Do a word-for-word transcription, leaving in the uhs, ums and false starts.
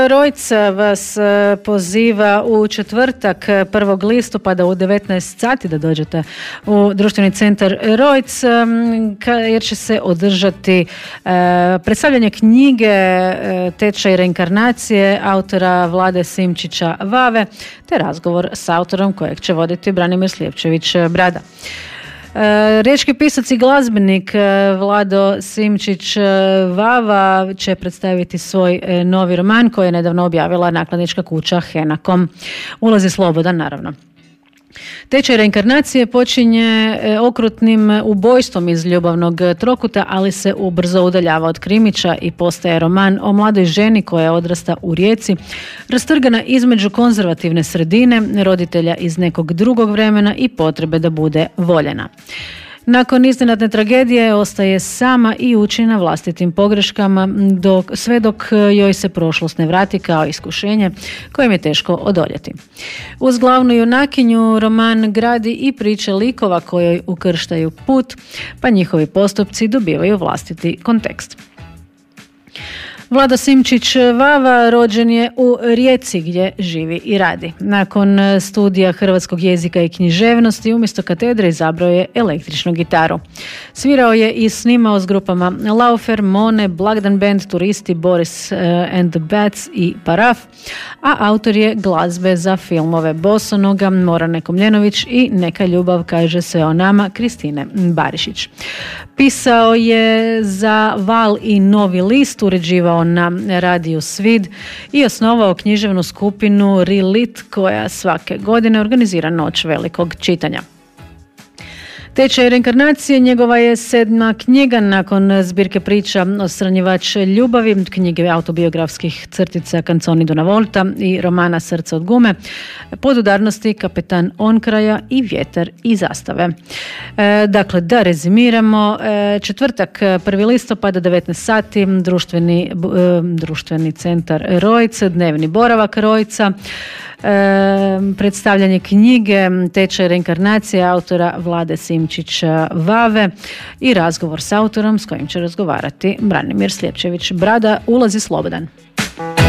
Rojc vas poziva u četvrtak prvog listopada u devetnaest sati da dođete u društveni centar Rojc jer će se održati predstavljanje knjige Tečaj reinkarnacije autora Vlade Simčića Vave te razgovor s autorom kojeg će voditi Branimir Slijepčević Brada. Riječki pisac i glazbenik Vlado Simčić Vava će predstaviti svoj novi roman koji je nedavno objavila nakladnička kuća Henakom. Ulazi slobodan, naravno. Tečaj reinkarnacije počinje okrutnim ubojstvom iz ljubavnog trokuta, ali se ubrzo udaljava od krimića i postaje roman o mladoj ženi koja odrasta u Rijeci, rastrgana između konzervativne sredine, roditelja iz nekog drugog vremena i potrebe da bude voljena. Nakon iznenadne tragedije ostaje sama i uči na vlastitim pogreškama dok, sve dok joj se prošlost ne vrati kao iskušenje kojem je teško odoljeti. Uz glavnu junakinju roman gradi i priče likova kojoj ukrštaju put, pa njihovi postupci dobivaju vlastiti kontekst. Vlado Simčić Vava rođen je u Rijeci gdje živi i radi. Nakon studija hrvatskog jezika i književnosti umjesto katedre izabrao je električnu gitaru. Svirao je i snimao s grupama Laufer, Mone, Blagdan Band, Turisti, Boris and the Bats i Paraf, a autor je glazbe za filmove Bosonoga, Morane Komljenović i Neka ljubav kaže sve o nama Kristine Barišić. Pisao je za Val i Novi list, uređivao na radiju Svid i osnovao književnu skupinu Relit koja svake godine organizira noć velikog čitanja. Tečaj reinkarnacije njegova je sedma knjiga nakon zbirke priča Odstranjivač ljubavi, knjige autobiografskih crtica Canzoni d'una volta i romana Srce od gume, Podudarnosti, Kapetan Onkraja i Vjetar i zastave. E, dakle, da rezimiramo, e, četvrtak prvi listopada devetnaest sati, društveni, e, društveni centar Rojc, dnevni boravak Rojca, E, predstavljanje knjige Tečaj reinkarnacije autora Vlade Simčić Vave i razgovor s autorom s kojim će razgovarati Branimir Slijepčević Brada. Ulazi slobodan.